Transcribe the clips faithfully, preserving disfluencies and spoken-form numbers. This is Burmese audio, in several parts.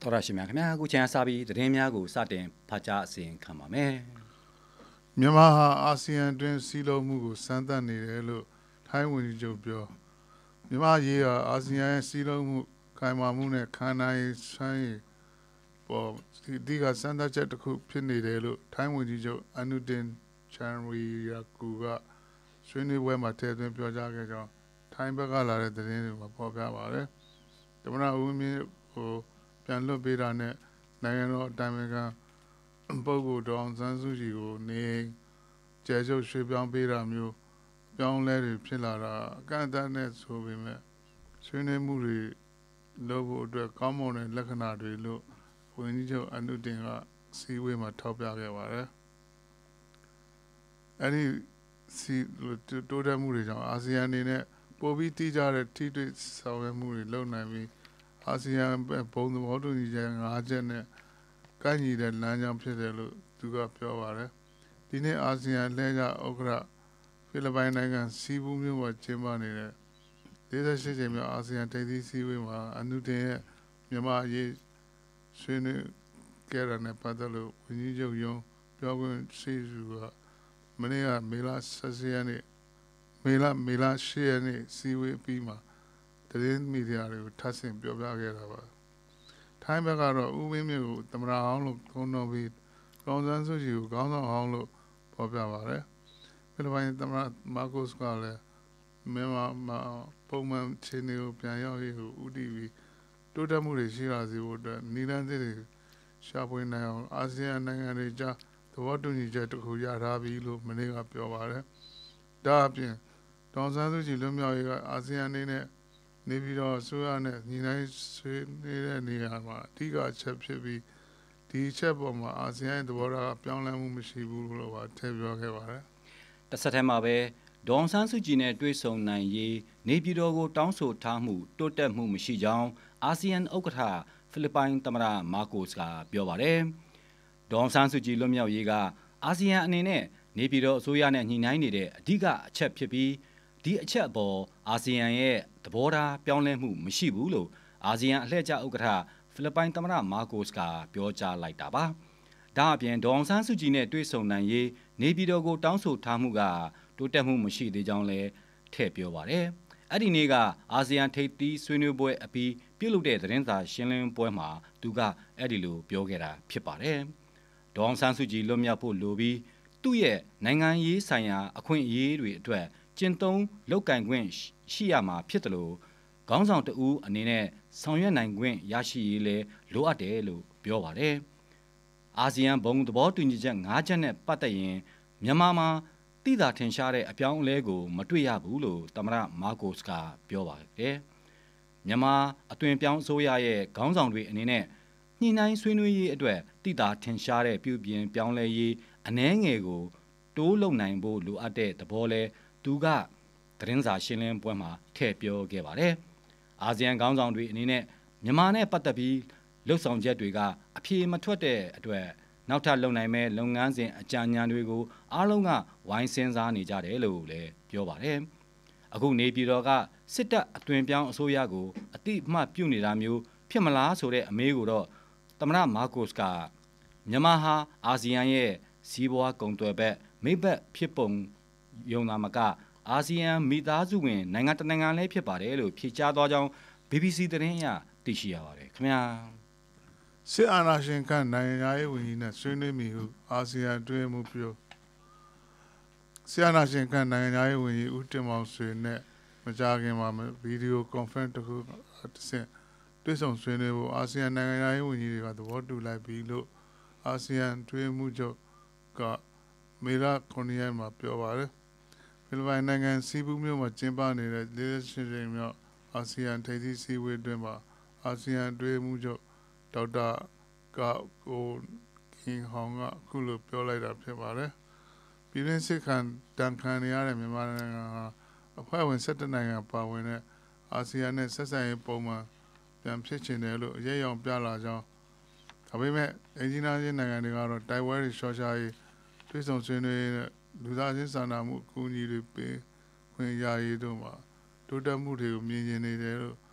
တော်ရရှိမြခင်ဗျာအခုချမ်းစားပြီးသတင်းများကိုစတင်ဖတ်ကြားအစီရင်ခံပါမယ်မြန်မာဟာအာဆီယံတွင်စီလုံးမှုကိုစမ်းသပ်နေတယ်လို့ထိုင်းဝန်ကြီးချုပ်ပြောမြန်မာရေးဟာအာဆီယံရဲ့စီလုံးမှုခိုင်မာမှုနဲ့ခန္ဓာရည်ဆိုင်ပေါ်ဒီကစမ်းသပ်ချက်တစ်ခုဖြစ်နေတယ်လို့ထိုင်းဝန်ကြီးချုပ်အနုတင်ချန်ရီယာကူကဆွေးနွေးပွဲမှာထည့်သွင်းပြောကြားခဲ့ကြောင်းထိုင်းဘက်ကလာတဲ့သတင်းတွေမှာဖော်ပြပါတယ်သမ္မတဦးဝင်းမြင့်ကိုပြန်လွှတ်ပေးတာနဲ့နိုင်ငံတော်အတိုင်ပင်ခံပုဂ္ဂိုလ်ဒေါအောင်ဆန်းစုကြည်ကိုနေကျဲချုပ်ရွှေ့ပြောင်းပေးတာမျိုးပြောင်းလဲတွေဖြစ်လာတာအကန့်အသတ်နဲ့ဆိုပေမဲ့ဆွေးနွေးမှုတွေလုပ်ဖို့အတွက်ကောင်းမွန်တဲ့လက္ခဏာတွေလို့ဝန်ကြီးချုပ်အနုတင်ကစီဝေးမှာထောက်ပြခဲ့ပါတယ်အဲ့ဒီစီတိုးတက်မှုတွေကြောင့်အာဆီယံအနေနဲ့ပိုပြီးတိကျတဲ့ထိတွေ့ဆောင်ရွက်မှုတွေလုပ်နိုင်ပြီးအာဆီယံဘုံသဘောတူညီချက်၅ချက်နဲ့ကိုက်ညီတဲ့လမ်းကြောင်းဖြစ်တယ်လို့သူကပြောပါတယ်ဒီနေ့အာဆီယံလဲကျဥက္ကဋ္ဌဖိလစ်ပိုင်နိုင်ငံစီဘူးမြို့မှာကျင်းပနေတဲ့၄၈ကြိမ်မြောက်အာဆီယံထိပ်သီးစည်းဝေးမှာအနုတင်ရဲ့မြန်မာရေးဆွေးနွေးခဲ့တာနဲ့ပတ်သက်လို့ဝန်ကြီးချုပ်ယုံပြောခွင့်ရှိသူကမနေ့ကမေလ၁၈ရက်နေ့မေလမေလ၈ရက်နေ့စီဝေးပြီးမှာသတင်းမီဒီယာတွေကိုထပ်ဆင့်ပြောပြခဲ့တာပါထိုင်းဘက်ကတော့ဦးဝင်းမြင့်ကိုသမ္မတဟောင်းလို့ခေါ်တော်ပြီးကောင်ဆန်းစုကြည်ကိုခေါင်းဆောင်ဟောင်းလို့ဖော်ပြပါတယ်ဖိလစ်ပိုင်သမ္မတမာကိုစ်ကလည်းမြန်မာမှာပုံမှန်ခြေနေကိုပြန်ရောက်ရေးကိုဦးတည်ပြီးတိုးတက်မှုတွေရှိလာစေဖို့အတွက်နည်းလမ်းသစ်တွေရှာဖွေနိုင်အောင်အာဆီယံနိုင်ငံတွေကြားသဘောတူညီချက်တစ်ခုရထားပြီလို့မနေ့ကပြောပါတယ်ဒါအပြင်ဒေါအောင်ဆန်းစုကြည်လွတ်မြောက်ရေးကအာဆီယံအနေနဲ့နေပြီးတော့ဆိုရနဲ့ညီနိုင်ဆွေးနေတဲ့နေရာမှာအဓိကအချက်ဖြစ်ပြီးဒီအချက်ပေါ်မှာအာဆီယံရဲ့သဘောထားပြောင်းလဲမှုမရှိဘူးလို့ပါထည့်ပြောခဲ့ပါတယ်တစ်ဆက်တည်းမှာပဲဒေါအောင်ဆန်းစုကြည်နဲ့တွေ့ဆုံနိုင်ရေးနေပြည်တော်ကိုတောင်းဆိုထားမှုတိုးတက်မှုမရှိကြောင်းအာဆီယံဥက္ကဋ္ဌဖိလစ်ပိုင်သမ္မတမာကိုစ်ကပြောပါတယ်ဒေါအောင်ဆန်းစုကြည်လွတ်မြောက်ရေးကအာဆီယံအနေနဲ့နေပြည်တော်အစိုးရနဲ့ညှိနှိုင်းနေတဲ့အဓိကအချက်ဖြစ်ပြီးဒီအချက်အပေါ်အာဆီယံရဲ့သဘောထားပြောင်းလဲမှုမရှိဘူးလို့အာဆီယံအလှည့်ကျဥက္ကဋ္ဌဖိလစ်ပိုင်သမ္မတမာကိုစ်ကပြောကြားလိုက်တာပါဒါအပြင်ဒေါအောင်ဆန်းစုကြည်နဲ့တွေ့ဆုံနိုင်ရေးနေပြည်တော်ကိုတောင်းဆိုထားမှုကတိုးတက်မှုမရှိသေးကြောင်းလည်းထည့်ပြောပါတယ်အဲ့ဒီနေ့ကအာဆီယံထိပ်သီးဆွေးနွေးပွဲအပြီးပြုလုပ်တဲ့သတင်းစာရှင်းလင်းပွဲမှာသူကအဲ့ဒီလိုပြောခဲ့တာဖြစ်ပါတယ်ဒေါအောင်ဆန်းစုကြည်လွတ်မြောက်ဖို့လိုပြီးသူ့ရဲ့နိုင်ငံရေးဆိုင်ရာအခွင့်အရေးတွေအတွက်ကျင့်သုံးလောက်ကင်ခွင့်ရှိရမှာဖြစ်တယ်လို့ခေါင်းဆောင်တဦးအနေနဲ့ဆောင်ရွက်နိုင်ခွင့်ရရှိရေးလဲလိုအပ်တယ်လို့ပြောပါတယ်အာဆီယံဘုံသဘောတူညီချက်၅ချက်နဲ့ပတ်သက်ရင်မြန်မာမှာတိသာထင်ရှားတဲ့အပြောင်းအလဲကိုမတွေ့ရဘူးလို့သမ္မတမာကိုစ်ကပြောပါတယ်မြန်မာအသွင်ပြောင်းအစိုးရရဲ့ခေါင်းဆောင်တွေအနေနဲ့ညှိနှိုင်းဆွေးနွေးရေးအတွက်တိသာထင်ရှားတဲ့ပြုပြင်ပြောင်းလဲရေးအနှဲငယ်ကိုတိုးလုံနိုင်ဖို့လိုအပ်တဲ့သဘောလဲသူကသတင်းစာရှင်းလင်းပွဲမှာထည့်ပြောခဲ့ပါတယ်အာဆီယံခေါင်းဆောင်တွေအနေနဲ့မြန်မာနဲ့ပတ်သက်ပြီးလှုပ်ဆောင်ချက်တွေကအပြေမထွက်တဲ့အတွက်နောက်ထပ်လုံနိုင်မဲ့လုပ်ငန်းစဉ်အကြံဉာဏ်တွေကိုအားလုံးကဝိုင်းစင်းစားနေကြတယ်လို့လည်းပြောပါတယ်အခုနေပြည်တော်ကစစ်တပ်အသွင်ပြောင်းအစိုးရကိုအတိအမှတ်ပြုနေတာမျိုးဖြစ်မလားဆိုတဲ့အမေးကိုတော့သမ္မတမာကိုစ်ကမြန်မာဟာအာဆီယံရဲ့စီးပွားကုန်သွယ်ဘက်မိဘဖြစ်ပုံယုံနာမကအာဆီယံမိသားစုဝင်နိုင်ငံတနိုင်ငံလည်းဖြစ်ပါတယ်လို့ဖြေကြားသွားကြောင်း ဘီဘီစီ သတင်းအရသိရှိရပါတယ်ခင်ဗျာစစ်အာဏာရှင်ကနိုင်ငံရေးဝန်ကြီးနဲ့ဆွေးနွေးမိဟုအာဆီယံတွင်းမှုပြောစစ်အာဏာရှင်ကနိုင်ငံရေးဝန်ကြီးဦးတင်မောင်ဆွေနဲ့မကြာခင်မှာဗီဒီယိုကွန်ဖရင့်တစ်ခုတစ်ဆင့်တွေ့ဆုံဆွေးနွေးဖို့အာဆီယံနိုင်ငံရေးဝန်ကြီးတွေကသဘောတူလိုက်ပြီလို့အာဆီယံတွင်းမှုချုပ်ကမေလခုနှစ်ရက်မှာပြောပါတယ်ဖိလစ်ပိုင်နိုင်ငံစီဘူးမြို့မှာကျင်းပနေတဲ့၄၈ကြိမ်မြောက်အာဆီယံထိပ်သီးစည်းဝေးတွင်မှာအာဆီယံတွင်းမှုချုပ်ဒေါက်တာကကိုခင်ဟောင်ကအခုလိုပြောလိုက်တာဖြစ်ပါတယ်ပြည်တွင်းစစ်ခံတန်ခံနေရတဲ့မြန်မာနိုင်ငံဟာအဖွဲ့ဝင်၁၁နိုင်ငံပါဝင်တဲ့အာဆီယံနဲ့ဆက်ဆံရေးပုံမှန်ပြန်ဖြစ်ချင်တယ်လို့အရေးအယံပြလာကြောင်းဒါပေမဲ့အင်ဂျင်နီယာချင်းနိုင်ငံတွေကတော့တိုက်ပွဲတွေရှော့ချရေးတွဲဆောင်ဆွေးနွေးတဲ့လူသားချင်းစာနာမှုအကူအညီတွေပေးခွင့်ရရေးတို့မှာတိုးတက်မှုတွေကိုမြင်နေတယ်လို့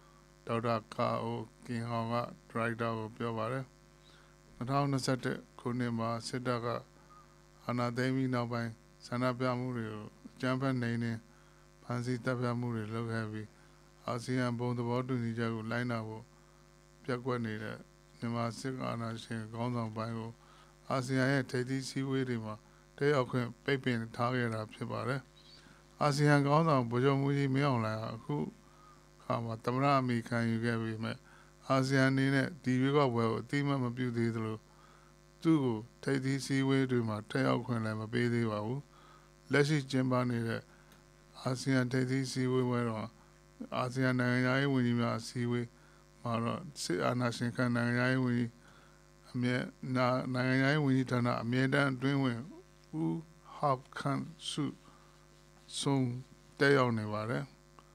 ဒေါက်တာကာအိုကင်ဟောင်ကဒရိုက်တာကိုပြောပါတယ်၂၀၂၁ခုနှစ်မှာစစ်တပ်ကအာဏာသိမ်းပြီးနောက်ပိုင်းဆန္ဒပြမှုတွေကိုအကြမ်းဖက်နှိမ်နင်းဖမ်းဆီးတပ်ဖြတ်မှုတွေလုပ်ခဲ့ပြီးအာဆီယံဘုံသဘောတူညီချက်ကိုလိုက်နာဖို့ပြက်ကွက်နေတဲ့မြန်မာစစ်အာဏာရှင်ခေါင်းဆောင်ပိုင်းကိုအာဆီယံရဲ့ထိပ်သီးစည်းဝေးတွေမှာတက်ရောက်ခွင့်ပိတ်ပင်ထားခဲ့တာဖြစ်ပါတယ်အာဆီယံခေါင်းဆောင်ဗိုလ်ချုပ်မှူးကြီးမင်းအောင်လှိုင်ကအခုခါမှာသမ္မတအမိခံယူခဲ့ပြီးမဲ့အာဆီယံအနေနဲ့ဒီရွေးကောက်ပွဲကိုအတိအမှတ်မပြုသေးသလိုသူ့ကိုထိပ်သီးစည်းဝေးတွေမှာတက်ရောက်ခွင့်လည်းမပေးသေးပါဘူးလက်ရှိကျင်းပနေတဲ့အာဆီယံထိပ်သီးစည်းဝေးပွဲတော့အာဆီယံနိုင်ငံရေးဝန်ကြီးများအစည်းအဝေးမှာတော့စစ်အာဏာရှင်ခံနိုင်ငံရေးဝန်ကြီးအမြဲနိုင်ငံရေးဝန်ကြီးဌာနအမြဲတမ်းအတွင်းဝင်ဦးဟောက်ခန့်စုဆုံးတက်ရောက်နေပါတယ်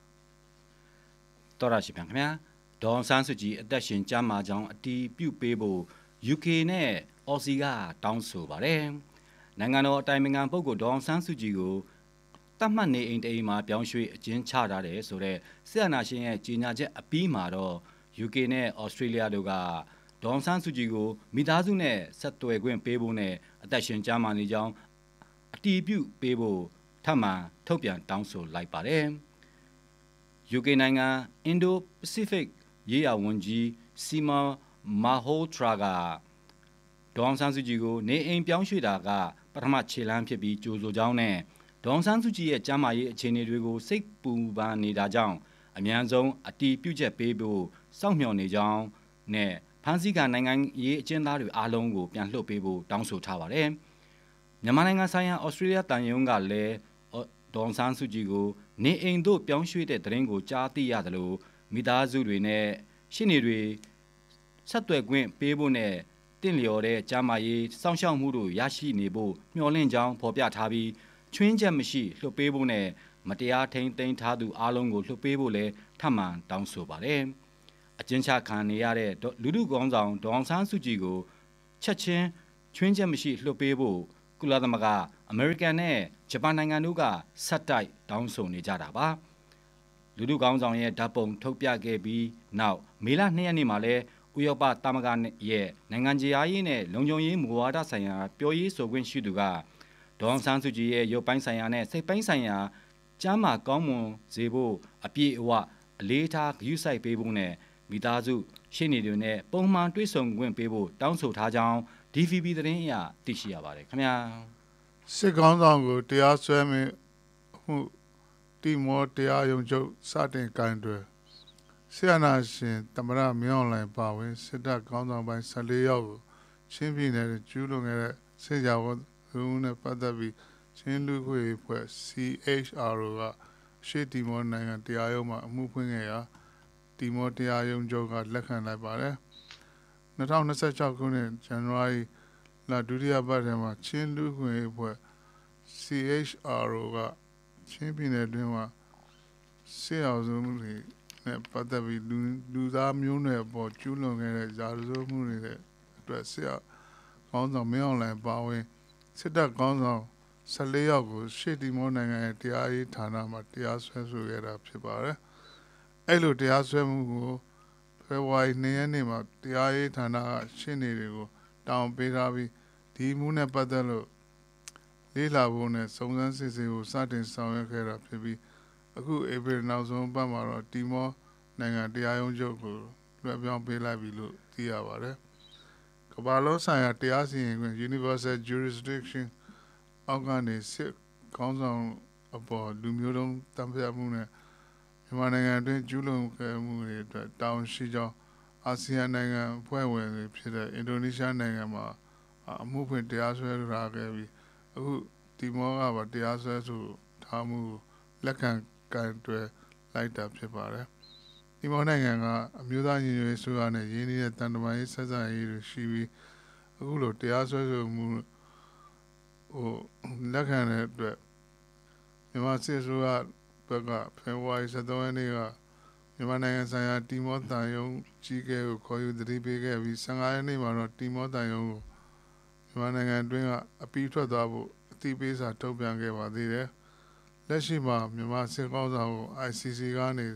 တော်ရရှိပြန်ခင်ဗျာဒေါ်ဆန်းစုကြည်အသက်ရှင်ကျမ်းမာကြောင်းအတီးပြုတ်ပေးဖို့ ယူ ကေ နဲ့အော်စီကတောင်းဆိုပါတယ်နိုင်ငံတော်အတိုင်ပင်ခံပုဂ္ဂိုလ်ဒေါ်ဆန်းစုကြည်ကိုတတ်မှတ်နေအိမ်တအိမ်မှာပြောင်းရွှေ့အကျဉ်းချထားတယ်ဆိုတော့စစ်အာဏာရှင်ရဲ့ကြီးညာချက်အပြီးမှာတော့ ယူ ကေ နဲ့ဩစတြေးလျတို့ကဒေါ်ဆန်းစုကြည်ကိုမိသားစုနဲ့ဆက်သွယ်ခွင့်ပေးဖို့နဲ့အသက်ရှင်ကျမ်းမာနေကြောင်းအတီးပြုတ်ပေးဖို့ထပ်မံထုတ်ပြန်တောင်းဆိုလိုက်ပါတယ်ယူ ကေ နိုင်ငံအင်ဒိုပစိဖိတ်ရေးရာဝန်ကြီးစီမာမာဟိုထရာကဒေါ်ဆန်းစုကြည်ကိုနေအိမ်ပြောင်းရွှေ့တာကပထမခြေလှမ်းဖြစ်ပြီးကြိုးဆိုကြောင်းနဲ့ဒေါ်ဆန်းစုကြည်ရဲ့ကျမ်းမာရေးအခြေအနေတွေကိုစိတ်ပူပန်နေတာကြောင့်အများဆုံးအတီးပြုတ်ချက်ပေးဖို့စောင့်မျှော်နေကြောင်းနဲ့ဖမ်းဆီးခံနိုင်ငံရေးအကျဉ်းသားတွေအားလုံးကိုပြန်လွှတ်ပေးဖို့တောင်းဆိုထားပါတယ်မြန်မာနိုင်ငံဆိုင်ရာဩစတြေးလျတန်ယုံကလည်းဒေါ်ဆန်းစုကြည်ကိုနေအိမ်တို့ပြောင်းရွှေ့တဲ့သတင်းကိုကြားသိရတယ်လို့မိသားစုတွေနဲ့ရှင်းနေတွေဆက်သွယ်ခွင့်ပေးဖို့နဲ့တင့်လျော်တဲ့ကျမ်းမာရေးစောင့်ရှောက်မှုတို့ရရှိနေဖို့မျှော်လင့်ကြောင်းဖော်ပြထားပြီးချွင်းချက်မရှိလွှတ်ပေးဖို့နဲ့မတရားထိန်းသိမ်းထားသူအားလုံးကိုလွှတ်ပေးဖို့လည်းထပ်မံတောင်းဆိုပါတယ်အကျဉ်းချခံနေရတဲ့လူထုခေါင်းဆောင်ဒေါ်ဆန်းစုကြည်ကိုချက်ချင်းချွင်းချက်မရှိလွှတ်ပေးဖို့ကုလသမဂ္ဂအမေရိကန်နဲ့ဂျပန်နိုင်ငံတို့ကဆက်တိုက်တောင်းဆိုနေကြတာပါလူထုခေါင်းဆောင်ရဲ့ဓာတ်ပုံထုတ်ပြခဲ့ပြီးနောက်မေလနှစ်ရက်နေ့မှာလည်းဥရောပသမဂ္ဂရဲ့နိုင်ငံခြားရေးနဲ့လုံခြုံရေးမူဝါဒဆိုင်ရာပြောရေးဆိုခွင့်ရှိသူကဒေါ်ဆန်းစုကြည်ရဲ့ရုပ်ပိုင်းဆိုင်ရာနဲ့စိတ်ပိုင်းဆိုင်ရာကျမ်းမာကောင်းမွန်စေဖို့အပြည့်အဝအလေးထားဂရုစိုက်ပေးဖို့နဲ့မိသားစုရှင်းနေတွေနဲ့ပုံမှန်တွေ့ဆုံခွင့်ပေးဖို့တောင်းဆိုထားကြောင်း ဒီ ဗီ ဘီ သတင်းအရသိရှိရပါတယ်ခင်ဗျာစစ်ကောင်းဆောင်ကိုတရားစွဲမိမှုတီမောတရားရုံးချုပ်စတင်ကင်တွယ်ဆီယနာရှင်သမ္မတမင်းအောင်လှိုင်ပါဝင်စစ်တပ်ကောင်းဆောင်ပိုင်း၁၄ယောက်ကိုချင်းပြည်နယ်ကျူးလွန်ခဲ့တဲ့စစ်ကြောဝတ်လူနဲ့ပတ်သက်ပြီးချင်းလူခွေဖွဲ့ စီ အေချ် အာር ကရှေ့တီမောနိုင်ငံတရားရုံးမှာအမှုဖွင့်ခဲ့ရာတီမောတရားရုံးချုပ်ကလက်ခံလိုက်ပါတယ်၂၀၂၆ခုနှစ်ဇန်နဝါရီလဒုတိယပတ်ထဲမှာချင်းလူခွေဖွဲ့ စီ အေချ် အာር ကချင်းပြည်နယ်တွင်မှာစစ်အောင်စုမှုတွေနဲ့ပတ်သက်ပြီးလူလူသားမျိုးနွယ်အပေါ်ကျူးလွန်ခဲ့တဲ့ရာဇဝတ်မှုတွေတဲ့အတွက်စစ်ကောင်းဆောင်မင်းအောင်လှိုင်ပါဝင်စစ်တပ်ကောင်းဆောင်၁၄ယောက်ကိုရှေ့တီမောနိုင်ငံရဲ့တရားရေးဌာနမှာတရားစွဲဆိုခဲ့တာဖြစ်ပါတယ်။အဲ့လိုတရားစွဲမှုကိုဖေဖော်ဝါရီ၂ရက်နေ့မှာတရားရေးဌာနကရှင်းနေတွေကိုတောင်းပေးထားပြီးဒီမှုနဲ့ပတ်သက်လို့လေးလာဖို့နဲ့စုံစမ်းစစ်ဆေးဖို့စတင်ဆောင်ရွက်ခဲ့တာဖြစ်ပြီးအခုဧပြီနောက်ဆုံးပတ်မှာတော့တီမောနိုင်ငံတရားရုံးချုပ်ကိုလွှဲပြောင်းပေးလိုက်ပြီလို့သိရပါတယ်။ကမ္ဘာလုံးဆိုင်ရာတရားစီရင်ခွင့် Universal Jurisdiction အောက်ကနေစစ်ကောင်းဆောင်အပေါ်လူမျိုးတုံးတမ်းပြမှုနဲ့မြန်မာနိုင်ငံအတွင်းကျူးလွန်ခဲ့မှုတွေအတွက်တောင်းရှိကြောင်းအာဆီယံနိုင်ငံဖွဲ့ဝင်တွေဖြစ်တဲ့အင်ဒိုနီးရှားနိုင်ငံမှာအမှုဖွင့်တရားစွဲထားခဲ့ပြီးအခုတီမောကပါတရားစွဲဆိုထားမှုလက်ခံကင်တွယ်လိုက်တာဖြစ်ပါတယ်။တီမောနိုင်ငံကအမျိုးသားညီညွတ်ရေးဆိုရနဲ့ရင်းနှီးတဲ့တန်တမာရေးဆက်ဆံရေးတွေရှိပြီးအခုလိုတရားစွဲဆိုမှုဟိုလက်ခံတဲ့အတွက်မြန်မာစစ်ဆိုရဘက်ကဖေဖော်ဝါရီ၁၃ရက်နေ့ကမြန်မာနိုင်ငံဆိုင်ရာတီမောတန်ယုံကြီးကဲကိုခေါ်ယူတတိပေးခဲ့ပြီး၁၅ရက်နေ့မှာတော့တီမောတန်ယုံကိုမြန်မာနိုင်ငံအတွင်းကအပြီးထွက်သွားဖို့အသိပေးစာထုတ်ပြန်ခဲ့ပါသေးတယ်။လက်ရှိမှာမြန်မာစစ်ကောင်းဆောင်ကို အိုင် စီ စီ ကနေဖ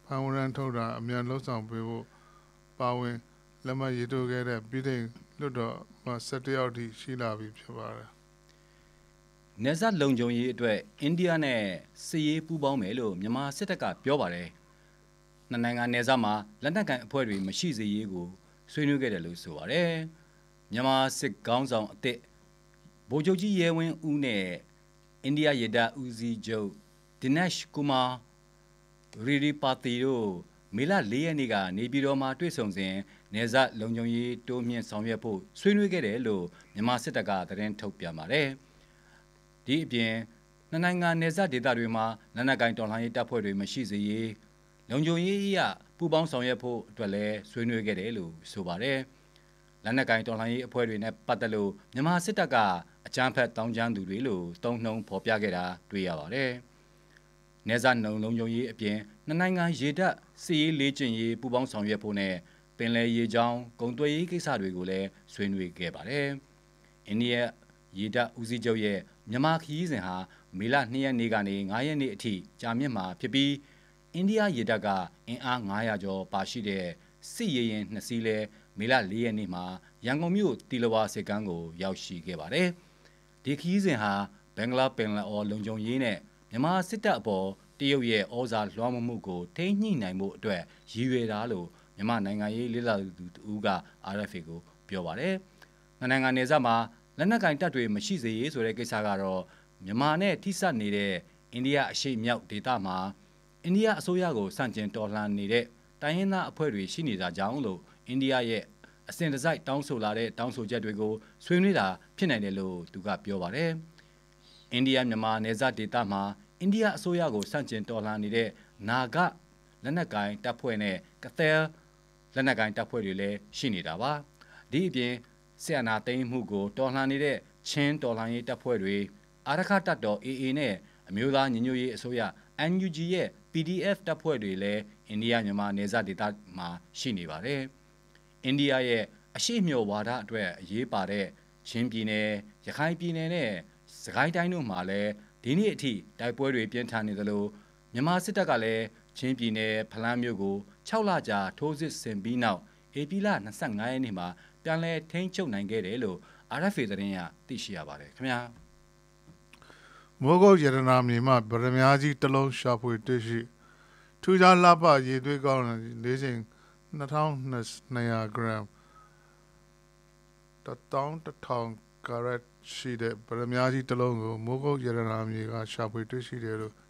န်ဝရန်ထုတ်တာအမြန်လှုပ်ဆောင်ပေးဖို့ပါဝင်လက်မှတ်ရေးထိုးခဲ့တဲ့ပြည်ထောင်လွှတ်တော်မှာ၁၁ယောက်ထိရှိလာပြီဖြစ်ပါတယ်နေဆက်လုံခြုံရေးအတွက်အိန္ဒိယနဲ့စစ်ရေးပူးပေါင်းမယ်လို့မြန်မာစစ်တပ်ကပြောပါတယ်။နှစ်နိုင်ငံနယ်စပ်မှာလက်နက်ကိုင်အဖွဲ့တွေမရှိစေရေးကိုဆွေးနွေးခဲ့တယ်လို့ဆိုပါတယ်။မြန်မာစစ်ကောင်းဆောင်အသစ်ဗိုလ်ချုပ်ကြီးရဲဝင်းဦးနဲ့အိန္ဒိယရေတပ်ဦးစီးချုပ်ဒီနက်ရှ်ကူမာရီရီပါတီတို့မေလ၄ရက်နေ့ကနေပြည်တော်မှာတွေ့ဆုံစဉ်နေဆက်လုံခြုံရေးတိုးမြင့်ဆောင်ရွက်ဖို့ဆွေးနွေးခဲ့တယ်လို့မြန်မာစစ်တပ်ကသတင်းထုတ်ပြန်ပါတယ်။ဒီအပြင်နှစ်နိုင်ငံနယ်စပ်ဒေသတွေမှာလက်နက်ကိုင်တော်လှန်ရေးတပ်ဖွဲ့တွေမရှိစေရေးလုံခြုံရေးအရပူးပေါင်းဆောင်ရွက်ဖို့အတွက်လည်းဆွေးနွေးခဲ့တယ်လို့ဆိုပါတယ်။လက်နက်ကိုင်တော်လှန်ရေးအဖွဲ့တွေနဲ့ပတ်သက်လို့မြန်မာစစ်တပ်ကအကြမ်းဖက်တောင်းကျမ်းသူတွေလို့တုံ့နှုံဖော်ပြခဲ့တာတွေ့ရပါတယ်။နယ်စပ်လုံလုံခြုံရေးအပြင်နှစ်နိုင်ငံရေတပ်စစ်ရေးလေ့ကျင့်ရေးပူးပေါင်းဆောင်ရွက်ဖို့နဲ့ပင်လယ်ရေကြောင်းကုန်သွယ်ရေးကိစ္စတွေကိုလည်းဆွေးနွေးခဲ့ပါတယ်။အိန္ဒိယရေတပ်ဦးစီးချုပ်ရဲ့မြန်မာခရီးစဉ်ဟာမေလ၂ရက်နေ့ကနေ၅ရက်နေ့အထိကြာမြင့်မှာဖြစ်ပြီးအိန္ဒိယရေတပ်ကအင်အား၅၀၀ကျော်ပါရှိတဲ့စစ်ရေရင်နှစ်စီးလဲမေလ၄ရက်နေ့မှာရန်ကုန်မြို့တီလဝါစစ်ကမ်းကိုရောက်ရှိခဲ့ပါတယ်။ဒီခရီးစဉ်ဟာဘင်္ဂလားပင်လယ်အော်လုံခြုံရေးနဲ့မြန်မာစစ်တပ်အပေါ်တရုတ်ရဲ့ဩဇာလွှမ်းမိုးမှုကိုထိန်းညှိနိုင်မှုအတွက်ရည်ရွယ်တာလို့မြန်မာနိုင်ငံရေးလေ့လာသူဦးက အာရ်အက်ဖ်အေ ကိုပြောပါတယ်။နိုင်ငံနယ်စပ်မှာလက်နက်ကင်တပ်တွေမရှိစေရေးဆိုတဲ့ကိစ္စကတော့မြန်မာနဲ့ထိစပ်နေတဲ့အိန္ဒိယအရှေ့မြောက်ဒေသမှာအိန္ဒိယအစိုးရကိုစန့်ကျင်တော်လှန်နေတဲ့တိုင်းရင်းသားအဖွဲ့တွေရှိနေတာကြောင့်လို့အိန္ဒိယရဲ့အစဉ်တစိုက်တောင်းဆိုလာတဲ့တောင်းဆိုချက်တွေကိုဆွေးနွေးတာဖြစ်နိုင်တယ်လို့သူကပြောပါတယ်။အိန္ဒိယမြန်မာနယ်စပ်ဒေသမှာအိန္ဒိယအစိုးရကိုစန့်ကျင်တော်လှန်နေတဲ့နာဂလက်နက်ကိုင်တပ်ဖွဲ့နဲ့ကသဲလက်နက်ကိုင်တပ်ဖွဲ့တွေလည်းရှိနေတာပါ။ဒီအပြင်ဆီယနာသိမ်းမှုကိုတော်လှန်နေတဲ့ချင်းတော်လှန်ရေးတပ်ဖွဲ့တွေအာရခတပ်တော် အေအေ နဲ့အမျိုးသားညီညွတ်ရေးအစိုးရ အန်ယူဂျီ ရဲ့ ပီဒီအက်ဖ် တပ်ဖွဲ့တွေလည်းအိန္ဒိယမြန်မာနယ်စပ်ဒေသမှာရှိနေပါတယ်။အိန္ဒိယရဲ့အရှိမျှော်ဝါဒအတွက်အရေးပါတဲ့ချင်းပြည်နယ်ရခိုင်ပြည်နယ်နဲ့စကိုင်းတိုင်းတို့မှာလည်းဒီနေ့အထိတိုက်ပွဲတွေပြင်းထန်နေသလိုမြန်မာစစ်တပ်ကလည်းချင်းပြည်နယ်ဖလန်းမြို့ကို၆လကြာထိုးစစ်ဆင်ပြီးနောက်ဧပြီလ၂၅ရက်နေ့မှာပြန်လည်ထိန်းချုပ်နိုင်ခဲ့တယ်လို့ အာရ်အက်ဖ်အေ သတင်းရသိရှိရပါတယ်ခင်ဗျာမိုးကုတ်ရတနာမြေမှာဗရမ ्या ကြီးတစ်လုံးရှာဖွေတွေ့ရှိထူးခြားလှပရေသွေးကောင်းတဲ့လေးချိန်၂ထောင်၂ရာဂရမ်တစ်သောင်းတစ်ထောင်ကာရက်ရှိတဲ့ဗရမ ्या ကြီးတစ်လုံးကိုမိုးကုတ်ရတနာမြေကရှာဖွေတွေ့ရှိတယ်လို့